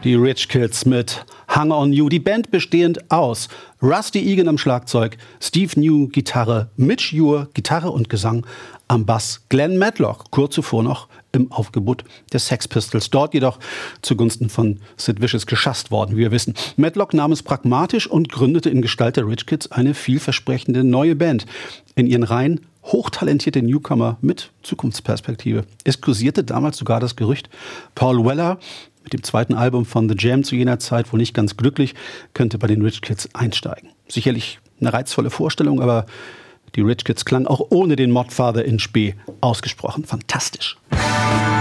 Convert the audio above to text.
Die Rich Kids mit Hung on You. Die Band bestehend aus Rusty Egan am Schlagzeug, Steve New Gitarre, Mitch Ure Gitarre und Gesang am Bass, Glenn Matlock kurz zuvor noch im Aufgebot der Sex Pistols. Dort jedoch zugunsten von Sid Vicious geschasst worden, wie wir wissen. Matlock nahm es pragmatisch und gründete in Gestalt der Rich Kids eine vielversprechende neue Band. In ihren Reihen hochtalentierte Newcomer mit Zukunftsperspektive. Es kursierte damals sogar das Gerücht, Paul Weller, mit dem zweiten Album von The Jam zu jener Zeit wohl nicht ganz glücklich, könnte bei den Rich Kids einsteigen. Sicherlich eine reizvolle Vorstellung, aber die Rich Kids klangen auch ohne den Modfather in Spee ausgesprochen fantastisch.